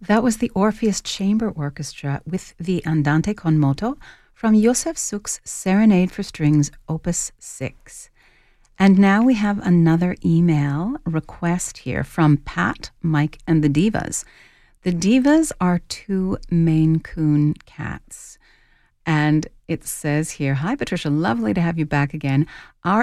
That was the Orpheus Chamber Orchestra with the Andante con moto from Josef Suk's Serenade for Strings, Opus 6. And now we have another email request here from Pat, Mike, and the Divas. The Divas are two Maine Coon cats. And it says here, "Hi, Patricia, lovely to have you back again. Our